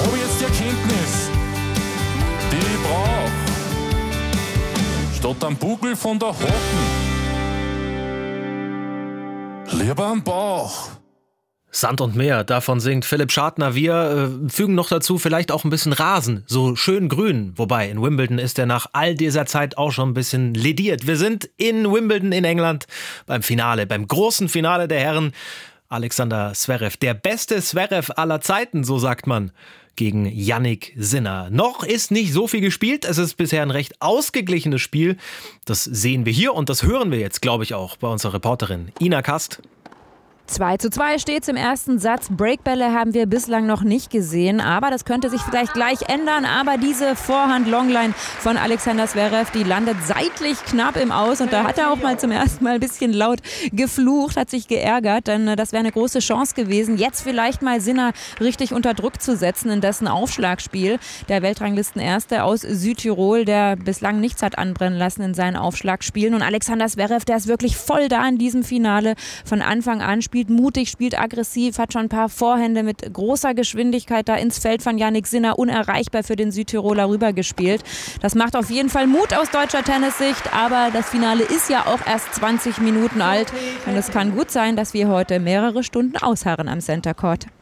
hab ich jetzt die Erkenntnis, die ich brauch. Statt am Bugel von der Hocken, lieber am Bauch. Sand und Meer, davon singt Philipp Schartner. Wir fügen noch dazu vielleicht auch ein bisschen Rasen, so schön grün. Wobei, in Wimbledon ist er nach all dieser Zeit auch schon ein bisschen lediert. Wir sind in Wimbledon in England beim Finale, beim großen Finale der Herren. Alexander Zverev, der beste Zverev aller Zeiten, so sagt man, gegen Jannik Sinner. Noch ist nicht so viel gespielt, es ist bisher ein recht ausgeglichenes Spiel. Das sehen wir hier und das hören wir jetzt, glaube ich, auch bei unserer Reporterin Ina Kast. 2:2 steht's im ersten Satz. Breakbälle haben wir bislang noch nicht gesehen, aber das könnte sich vielleicht gleich ändern. Aber diese Vorhand-Longline von Alexander Zverev, die landet seitlich knapp im Aus und da hat er auch mal zum ersten Mal ein bisschen laut geflucht, hat sich geärgert, denn das wäre eine große Chance gewesen, jetzt vielleicht mal Sinner richtig unter Druck zu setzen in dessen Aufschlagspiel. Der Weltranglistenerste aus Südtirol, der bislang nichts hat anbrennen lassen in seinen Aufschlagspielen. Und Alexander Zverev, der ist wirklich voll da in diesem Finale von Anfang an, spielt mutig, spielt aggressiv, hat schon ein paar Vorhände mit großer Geschwindigkeit da ins Feld von Jannik Sinner unerreichbar für den Südtiroler rübergespielt. Das macht auf jeden Fall Mut aus deutscher Tennissicht, aber das Finale ist ja auch erst 20 Minuten alt und es kann gut sein, dass wir heute mehrere Stunden ausharren am Center Court.